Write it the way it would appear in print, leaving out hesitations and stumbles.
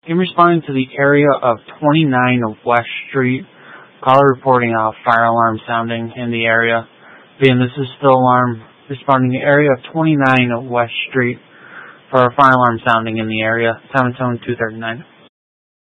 In responding to the area of 29 of West Street, caller reporting a fire alarm sounding in the area. Again, this is still alarm responding to the area of 29 of West Street for a fire alarm sounding in the area. Time and tone 2:39.